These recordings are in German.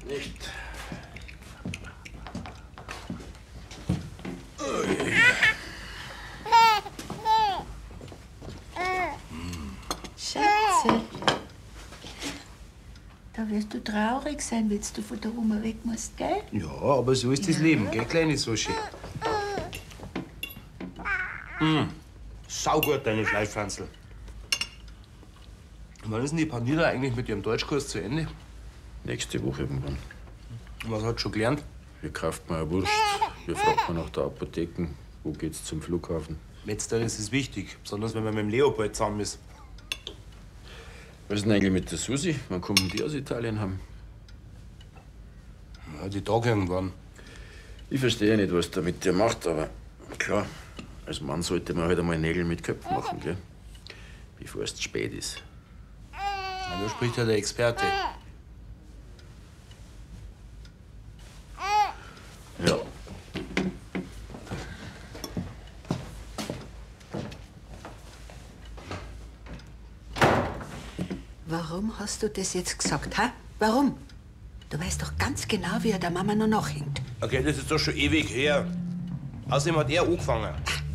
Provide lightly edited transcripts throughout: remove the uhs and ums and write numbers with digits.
Nicht. Schatze, da wirst du traurig sein, wenn du von der Oma weg musst, gell? Ja, aber so ist das Leben, gell, kleine Sushi? Saugut, deine Fleischpflanzel. Wann ist denn die Panira eigentlich mit ihrem Deutschkurs zu Ende? Nächste Woche irgendwann. Und was hat schon gelernt? Wie kauft man eine Wurst? Wie fragt man nach der Apotheke? Wo geht's zum Flughafen? Letzteres ist wichtig, besonders wenn man mit dem Leopold zusammen ist. Was ist denn eigentlich mit der Susi? Wann kommen die aus Italien haben? Ja, die Tage irgendwann. Ich verstehe nicht, was der mit dir macht, aber klar, als Mann sollte man halt einmal Nägel mit Köpfen machen, gell? Bevor es zu spät ist. Ja, da spricht ja der Experte. Ja. Warum hast du das jetzt gesagt, hä? Warum? Du weißt doch ganz genau, wie er der Mama noch nachhängt. Okay, das ist doch schon ewig her. Außerdem hat er angefangen.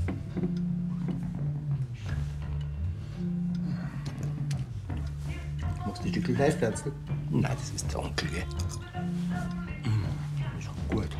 Magst du die Stückchen Fleischpflanzen? Nein, das ist der Onkel, gell? Ist auch gut.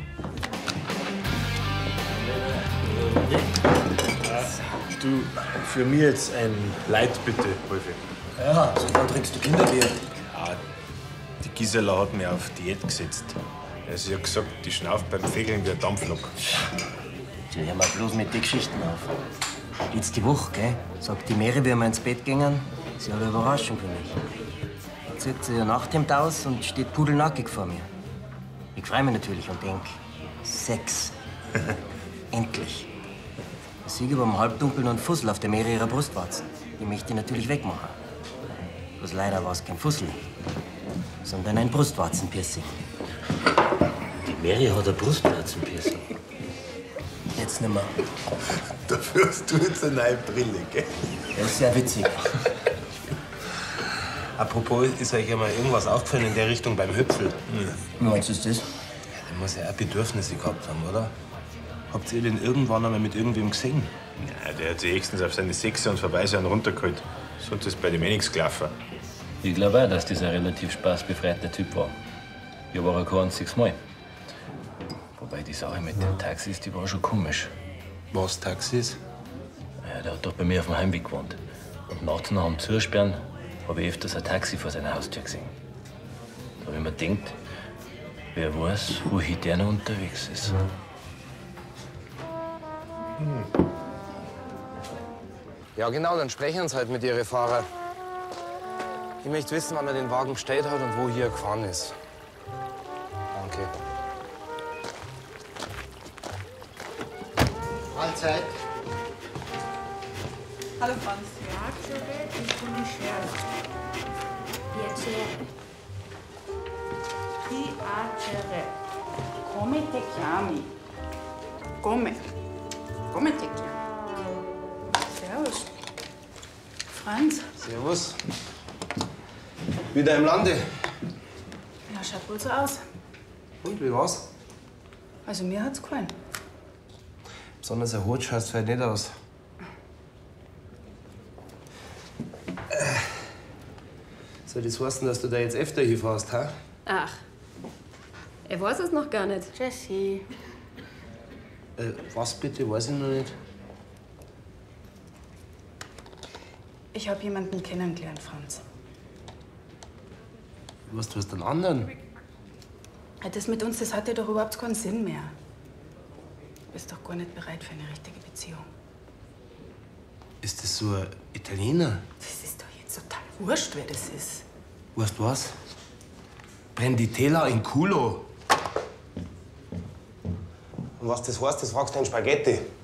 Du, für mich jetzt ein Leid, bitte, Wolfi. Ja, so dann trinkst du Kinderbier. Ja, die Gisela hat mich auf Diät gesetzt. Sie hat gesagt, die schnauft beim Fegeln wie ein Dampflok. Jetzt hör mal bloß mit den Geschichten auf. Jetzt die Woche, gell? Sagt die Mary, wie wir ins Bett gingen, sie hat eine Überraschung für mich. Dann zieht sie ihr Nachthemd aus und steht pudelnackig vor mir. Ich freue mich natürlich und denk, Sex. Endlich. Ich sehe über dem Halbdunkeln und Fussel auf der Mary ihrer Brustwarzen. Die möchte ich natürlich wegmachen. Bloß leider war es kein Fussel, sondern ein Brustwarzenpiercing. Die Mary hat ein Brustwarzenpiercing. Jetzt nimmer. Dafür hast du jetzt eine neue Brille, gell? Das ist sehr witzig. Apropos, ist euch ja mal irgendwas aufgefallen in der Richtung beim Hüpfel? Wie meinst du das? Der muss ja auch Bedürfnisse gehabt haben, oder? Habt ihr den irgendwann einmal mit irgendwem gesehen? Ja, der hat sich höchstens auf seine Sechse und Vorbeisein runtergeholt. Sonst ist bei dem eh nichts gelaufen. Ich glaube auch, dass das ein relativ spaßbefreiter Typ war. Ich war kein einziges Mal. Wobei die Sache mit den Taxis, die war schon komisch. Was, Taxis? Ja, der hat doch bei mir auf dem Heimweg gewohnt. Und nachts nach dem Zusperren habe ich öfters ein Taxi vor seiner Haustür gesehen. Da habe ich mir gedacht, wer weiß, wohin der noch unterwegs ist. Ja, genau, dann sprechen Sie halt mit Ihren Fahrer. Ich möchte wissen, wann er den Wagen gestellt hat und wo hier gefahren ist. Danke. Mahlzeit. Hallo Franz. Piacere e conoscere. Piacere. Piacere. Come te chiami? Come? Come te chiami? Servus. Franz. Servus. Wieder im Lande. Ja, schaut wohl so aus. Und, wie war's? Also mir hat's gefallen. Besonders erholt schaust du halt nicht aus. Soll das heißen, dass du da jetzt öfter hinfährst, ha? Ach, er weiß es noch gar nicht. Jessie. Was bitte? Weiß ich noch nicht. Ich habe jemanden kennengelernt, Franz. Was, du hast einen anderen? Das mit uns, das hat ja doch überhaupt keinen Sinn mehr. Du bist doch gar nicht bereit für eine richtige Beziehung. Ist das so ein Italiener? Das ist doch jetzt total wurscht, wer das ist. Weißt du was? Brenn die Teller in Culo. Und was das heißt, das fragst du in Spaghetti.